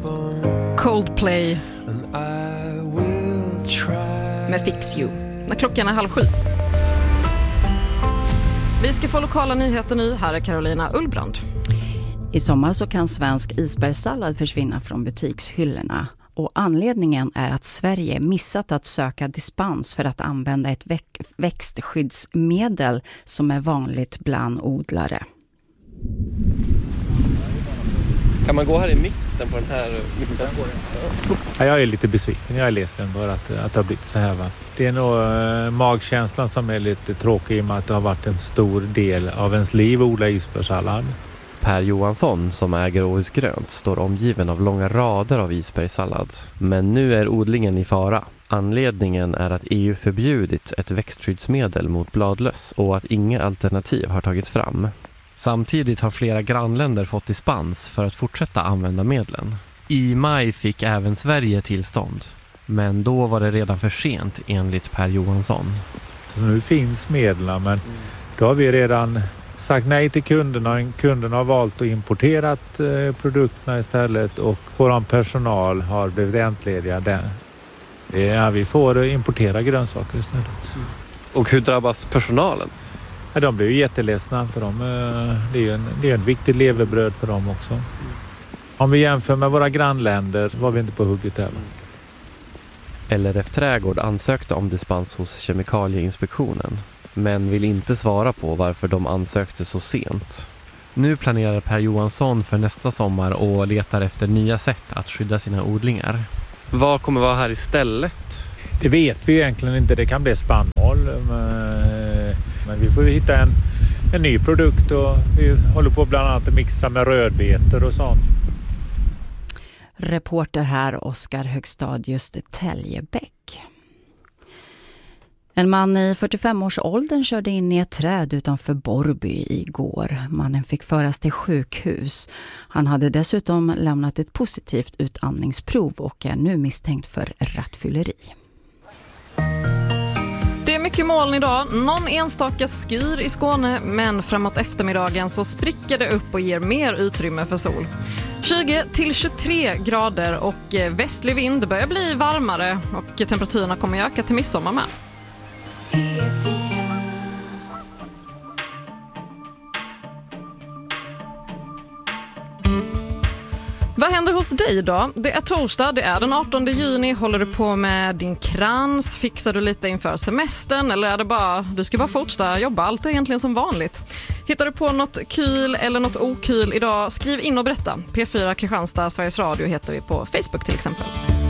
Coldplay med Fix You. När klockan är 6:30. Vi ska få lokala nyheter nu. Här är Carolina Ullbrand. I sommar så kan svensk isbergssallad försvinna från butikshyllorna. Och anledningen är att Sverige missat att söka dispens för att använda ett växtskyddsmedel som är vanligt bland odlare. Kan man gå här i mitten på den här mitten? Ja, jag är lite besviken. Jag är ledsen bara att det har blivit så här. Va? Det är nog magkänslan som är lite tråkig i och med att det har varit en stor del av ens liv att odla isbergssallad. Per Johansson som äger Åhus Grönt står omgiven av långa rader av isbergssallad. Men nu är odlingen i fara. Anledningen är att EU förbjudit ett växtskyddsmedel mot bladlöss och att inga alternativ har tagits fram. Samtidigt har flera grannländer fått dispens för att fortsätta använda medlen. I maj fick även Sverige tillstånd. Men då var det redan för sent enligt Per Johansson. Så nu finns medlen, men då har vi redan sagt nej till kunderna. Kunderna har valt att importera produkterna istället och vår personal har blivit entlediga. Vi får importera grönsaker istället. Och hur drabbas personalen? Ja, de blir ju jätteledsna för dem. Det är ett viktigt levebröd för dem också. Om vi jämför med våra grannländer så var vi inte på hugget där. LRF Trädgård ansökte om dispens hos Kemikalieinspektionen men vill inte svara på varför de ansökte så sent. Nu planerar Per Johansson för nästa sommar och letar efter nya sätt att skydda sina odlingar. Vad kommer vara här istället? Det vet vi egentligen inte. Det kan bli spannmål. Men vi får hitta en ny produkt och vi håller på bland annat att mixtra med rödbetor och sånt. Reporter här Oskar Högstadius Täljebäck. En man i 45-årsåldern körde in i ett träd utanför Borrby igår. Mannen fick föras till sjukhus. Han hade dessutom lämnat ett positivt utandningsprov och är nu misstänkt för rattfylleri. Det är mycket moln idag, någon enstaka skyr i Skåne, men framåt eftermiddagen så spricker det upp och ger mer utrymme för sol. 20-23 grader och västlig vind börjar bli varmare och temperaturerna kommer öka till midsommar med. Vad händer hos dig då? Det är torsdag, det är den 18 juni. Håller du på med din krans? Fixar du lite inför semestern? Eller är det bara, du ska bara fortsätta jobba? Allt är egentligen som vanligt. Hittar du på något kul eller något okul idag? Skriv in och berätta. P4 Kristianstad, Sveriges Radio heter vi på Facebook till exempel.